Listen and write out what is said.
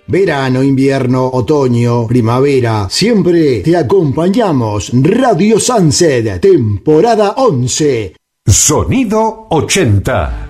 Verano, invierno, otoño, primavera, siempre te acompañamos. Radio Sunset, temporada 11. Sonido 80.